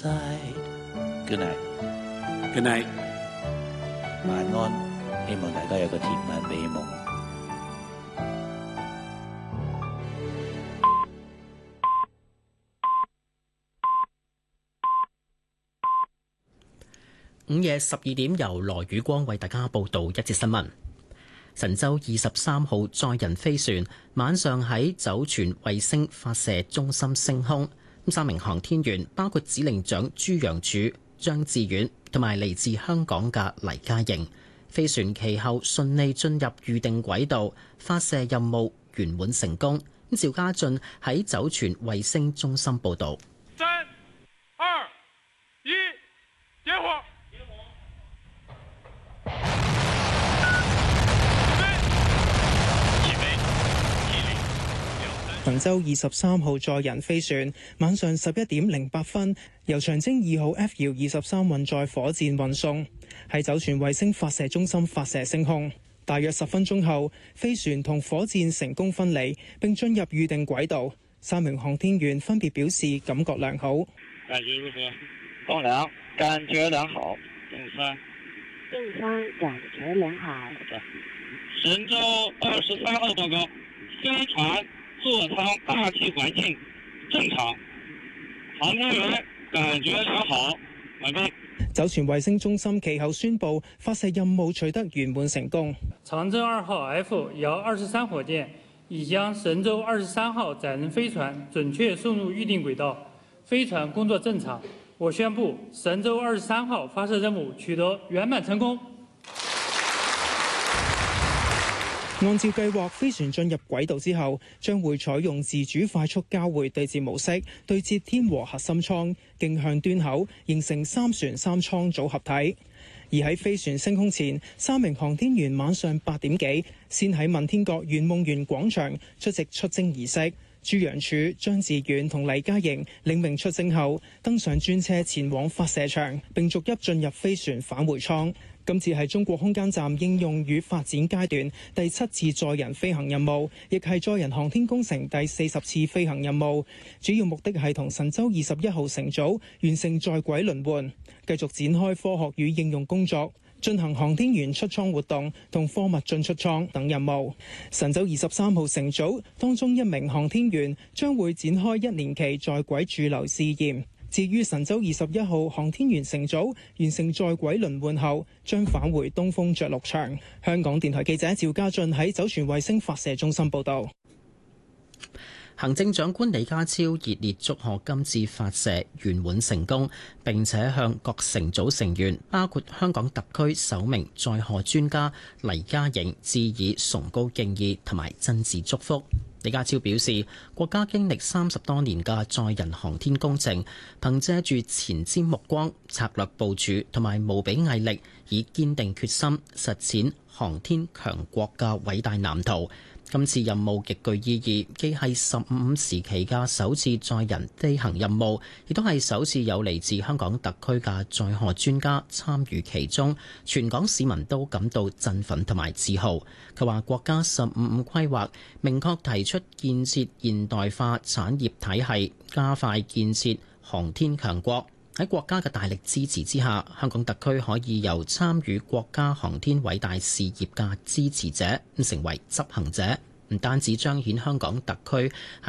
side. Good night. Good night. 晚安，希望大家有個甜蜜美夢。 午夜12點，由羅宇光為大家報道一節新聞。神舟23號載人飛船晚上喺酒泉衛星發射中心升空，三名航天員包括指令長朱楊柱、張志遠同埋嚟自香港嘅黎嘉瑩。飛船其後順利進入預定軌道，發射任務圓滿成功。趙家俊喺酒泉衛星中心報道。 3、2、1，點火！ 神舟23號載人飛船晚上11點08分由長征2號 F-23運載火箭運送，喺酒泉衛星發射中心發射升空。大約10分鐘後，飛船同火箭成功分離並進入預定軌道。3名航天員分別表示感覺良好。 感覺如何？風涼，感覺良好。 正三，感覺良好。 神舟23號報告，飛船座艙大氣環境正常，航天員感覺良好。完畢。 酒泉衛星中心其後宣布發射任務取得圓滿成功。 長征2號 F-123火箭已將神舟23號載人飛船準確送入預定軌道，飛船工作正常。我宣布神舟23號發射任務取得圓滿成功。 按照計劃，飛船進入軌道之後，將會採用自主快速交會對接模式，對接天和核心艙，徑向端口，形成三船三艙組合體。而喺飛船升空前，3名航天員晚上8點幾，先喺問天閣圓夢園廣場出席出征儀式。朱楊柱、張志遠同黎嘉瑩領命出征後，登上專車前往發射場，並逐一進入飛船返回艙。今次係中國空間站應用與發展階段第7次載人飛行任務，亦係載人航天工程第40次飛行任務。主要目的係同神舟21號乘組完成在軌輪換，繼續展開科學與應用工作，進行航天員出艙活動同貨物進出艙等任務。神舟23號乘組當中1名航天員將會展開1年期在軌駐留試驗。至於神舟21號航天員乘組完成在軌輪換後，將返回東風着陸場。香港電台記者趙家俊喺酒泉衛星發射中心報導。 行政長官李家超熱烈祝賀今次發射圓滿成功，並且向各乘組成員，包括香港特區首名載荷專家黎嘉瑩致以崇高敬意同埋真摯祝福。李家超表示，國家經歷30多年嘅載人航天工程，憑借住前瞻目光、策略部署同埋無比毅力，以堅定決心實踐航天強國嘅偉大藍圖。今次任務極具意義，既係15時期嘅首次載人飛行任務，亦都係首次有嚟自香港特區嘅載荷專家參與其中，全港市民都感到振奮同埋自豪。佢話國家15規劃明確提出建設現代化產業體系，加快建設航天強國。喺國家嘅大力支持之下，香港特區可以由參與國家航天偉大事業嘅支持者，成為執行者，唔單止彰顯香港特區